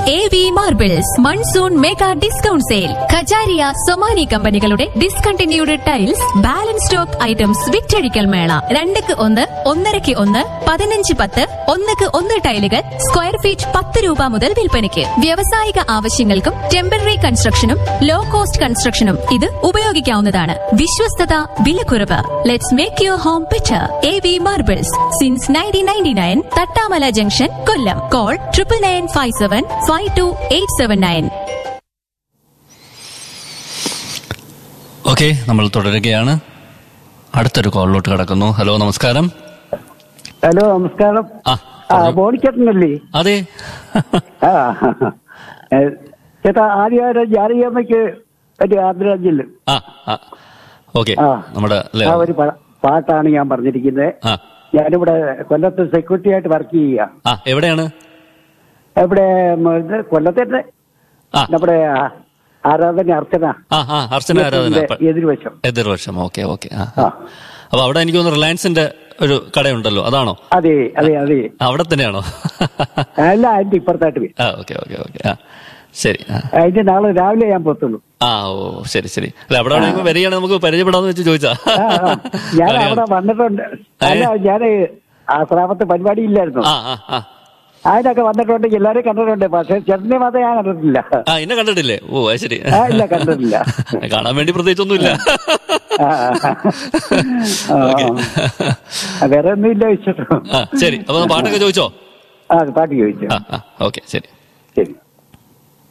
AV Marbles monsoon mega discount sale. Kajaria, Somany കമ്പനികളുടെ discontinued tiles, balance stock items വിറ്റഴിക്കൽ മേള. 2ക്ക് 1, 1.5ക്ക് 1, 15-10, 1ക്ക് 1 ടൈലുകൾ square feet 10 രൂപ മുതൽ വിൽപ്പനയ്ക്ക്. വ്യാവസായിക ആവശ്യങ്ങൾക്കും ടെമ്പററി കൺസ്ട്രക്ഷനും ലോ കോസ്റ്റ് കൺസ്ട്രക്ഷനും ഇത് ഉപയോഗിക്കാവുന്നതാണ്. വിശ്വസ്തത, വിലക്കുറവ്. Let's make your home better. AV Marbles since 1999, Thattamala junction, Kollam. Call 9957522879. Okay, നമ്മൾ തുടരുകയാണ്. അടുത്തൊരു കോളിലോട്ട് കിടക്കുന്നു. ഹലോ, നമസ്കാരം. ഹലോ, നമസ്കാരം. ബോണിച്ചേട്ടനല്ലേ? അതെ. ചേട്ടാ, ആദ്യമായിട്ട് ജാനകിയമ്മയ്ക്ക് ഒരു ആദരാഞ്ജലി. ഓക്കെ, നമ്മുടെ ഒരു പാട്ടാണ് ഞാൻ പറഞ്ഞിരിക്കുന്നത്. ഞാനിവിടെ കൊല്ലത്ത് സെക്യൂരിറ്റി ആയിട്ട് വർക്ക് ചെയ്യുക. എവിടെയാണ്? ഇവിടെ കൊല്ലത്തെ നമ്മുടെ ആരാധന അർച്ചന എതിർവശം. Okay okay. അപ്പൊ അവിടെ എനിക്ക് തോന്നുന്നു റിലയൻസിന്റെ ഒരു കടയുണ്ടല്ലോ, അതാണോ? അതെ അതെ അതെ. അവിടെ തന്നെയാണോ? അല്ല, അതിന്റെ ഇപ്പുറത്തായിട്ട്. Okay okay okay. ശരി. അതിന്റെ നാളെ രാവിലെ ഞാൻ പോത്തുള്ളൂ. ഓ ശരി ശരി. അല്ല, അവിടെ വരികയാണെങ്കിൽ നമുക്ക് പരിചയപ്പെടാന്ന് വെച്ച് ചോദിച്ചാ. ഞാൻ അവിടെ വന്നിട്ടുണ്ട്. അല്ല, ഞാൻ ആശ്രാമത്തെ പരിപാടി ഇല്ലായിരുന്നു, അതിനൊക്കെ വന്നിട്ടുണ്ട്. എല്ലാരെയും കണ്ടിട്ടുണ്ട്. പക്ഷെ ചേട്ടനെ മാത്രമേ ഞാൻ കണ്ടിട്ടില്ല. എന്നെ കണ്ടിട്ടില്ലേ? ഓ ശരി. ഇല്ല, കണ്ടിട്ടില്ല. കാണാൻ വേണ്ടി പ്രത്യേകിച്ചൊന്നുമില്ല. വേറെ ഒന്നുമില്ല വിശേഷം. ശരി. അപ്പൊ പാട്ടൊക്കെ ചോദിച്ചോ? പാട്ട് ചോദിച്ചോ? ഓക്കെ, ശരി ശരി.